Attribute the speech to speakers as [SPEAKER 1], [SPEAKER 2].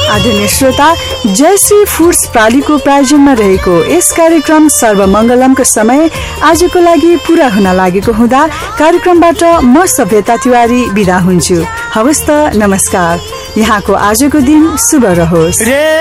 [SPEAKER 1] आदरणीय श्रोता, जयश्री फूड्स प्रालीको प्रायोजनमा रहेको यस कार्यक्रम सर्वमङ्गलमको समय आजको लागि पूरा हुन लागेको हुँदा कार्यक्रमबाट म सभ्यता तिवारी बिदा हुन्छु। हवस् त, नमस्कार। यहाँको आजको दिन शुभ रहोस्।